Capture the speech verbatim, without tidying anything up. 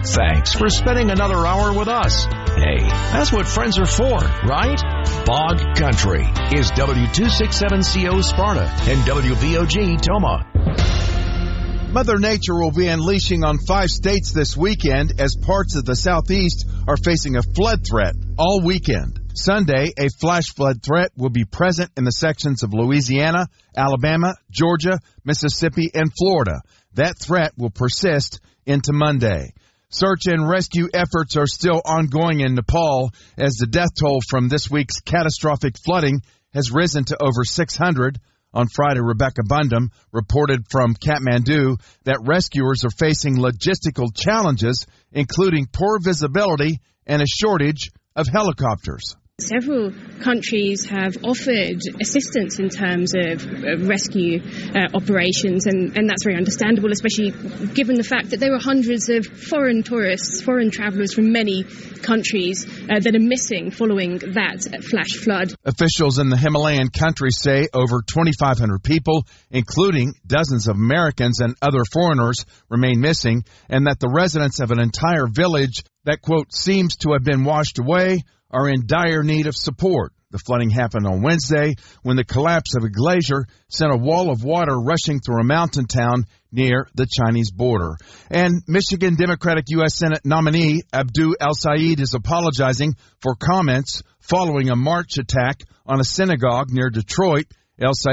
Thanks for spending another hour with us. Hey, that's what friends are for, right? Bog Country is W two sixty-seven C O Sparta and W V O G Toma. Mother Nature will be unleashing on five states this weekend as parts of the southeast are facing a flood threat all weekend. Sunday, a flash flood threat will be present in the sections of Louisiana, Alabama, Georgia, Mississippi, and Florida. That threat will persist into Monday. Search and rescue efforts are still ongoing in Nepal as the death toll from this week's catastrophic flooding has risen to over six hundred. On Friday, Rebecca Bundum reported from Kathmandu that rescuers are facing logistical challenges, including poor visibility and a shortage of helicopters. Several countries have offered assistance in terms of uh, rescue uh, operations, and, and that's very understandable, especially given the fact that there are hundreds of foreign tourists, foreign travellers from many countries uh, that are missing following that flash flood. Officials in the Himalayan countries say over twenty-five hundred people, including dozens of Americans and other foreigners, remain missing, and that the residents of an entire village that, quote, seems to have been washed away are in dire need of support. The flooding happened on Wednesday when the collapse of a glacier sent a wall of water rushing through a mountain town near the Chinese border. And Michigan Democratic U S Senate nominee Abdu El-Sayed is apologizing for comments following a March attack on a synagogue near Detroit. El-Sayed